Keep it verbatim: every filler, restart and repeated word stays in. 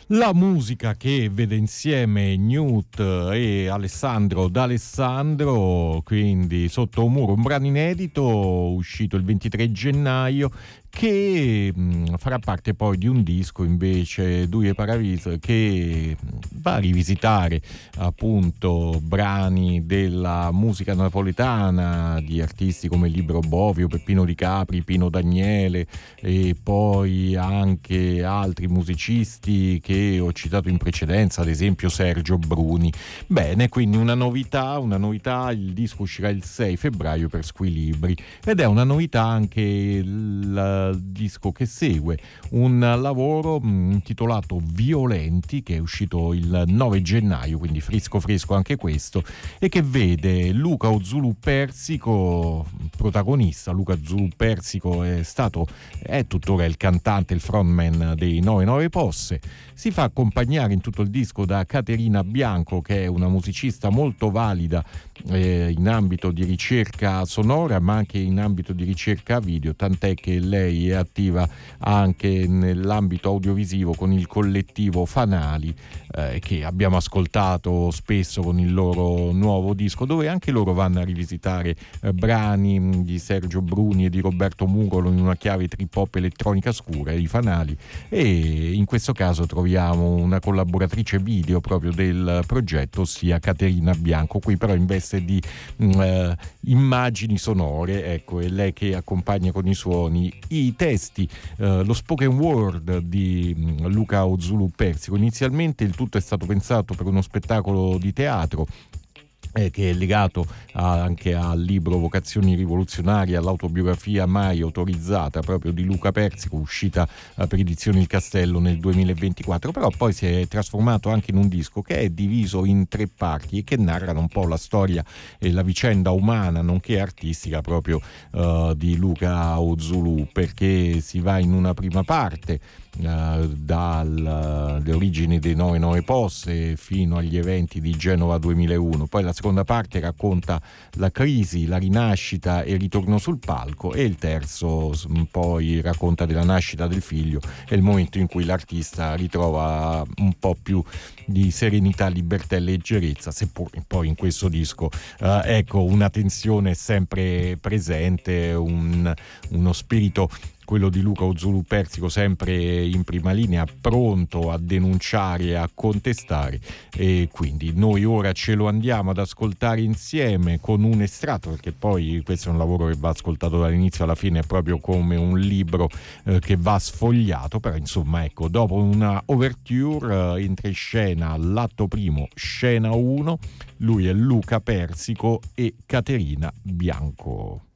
La musica che vede insieme Newt e Alessandro D'Alessandro, quindi Sotto un muro, un brano inedito uscito il ventitré gennaio, che mh, farà parte poi di un disco invece, Due Paravis, che va a rivisitare appunto brani della musica napoletana di artisti come Libero Bovio, Peppino Di Capri, Pino Daniele e poi anche altri musicisti che ho citato in precedenza, ad esempio Sergio Bruni. Bene, quindi una novità, una novità, il disco uscirà il sei febbraio per Squilibri ed è una novità anche il disco che segue, un lavoro mh, intitolato Violenti, che è uscito il nove gennaio, quindi fresco fresco anche questo, e che vede Luca Zulu Persico protagonista. Luca Zulu Persico è stato, è tuttora il cantante, il frontman dei nove nove Posse. Si fa accompagnare in tutto il disco da Caterina Bianco, che è una musicista molto valida eh, in ambito di ricerca sonora, ma anche in ambito di ricerca video, tant'è che lei è attiva anche nell'ambito audiovisivo con il collettivo Fanali, eh, che abbiamo ascoltato spesso con il loro nuovo disco, dove anche loro vanno a rivisitare eh, brani di Sergio Bruni e di Roberto Murolo in una chiave trip hop elettronica scura, i Fanali, e in questo caso troviamo una collaboratrice video proprio del progetto, ossia Caterina Bianco. Qui però in veste di mh, eh, immagini sonore, ecco, è lei che accompagna con i suoni i testi, eh, lo spoken word di mh, Luca Zulu Persico. Inizialmente il tutto è stato pensato per uno spettacolo di teatro Eh, che è legato a, anche al libro Vocazioni rivoluzionarie, all'autobiografia mai autorizzata proprio di Luca Persico, uscita eh, per Edizioni Il Castello nel duemilaventiquattro, però poi si è trasformato anche in un disco che è diviso in tre parti e che narrano un po' la storia e la vicenda umana nonché artistica proprio eh, di Luca Zulu, perché si va in una prima parte Uh, dalle origini dei nove nove Posse fino agli eventi di Genova duemilauno. Poi la seconda parte racconta la crisi, la rinascita e il ritorno sul palco, e il terzo poi racconta della nascita del figlio e il momento in cui l'artista ritrova un po' più di serenità, libertà e leggerezza, seppur poi in questo disco uh, ecco, una tensione sempre presente, un, uno spirito, quello di Luca Zulu Persico, sempre in prima linea, pronto a denunciare e a contestare. E quindi noi ora ce lo andiamo ad ascoltare insieme con un estratto, perché poi questo è un lavoro che va ascoltato dall'inizio alla fine, è proprio come un libro eh, che va sfogliato. Però insomma, ecco, dopo una overture eh, entra in scena l'atto primo, scena uno, lui è Luca Persico e Caterina Bianco.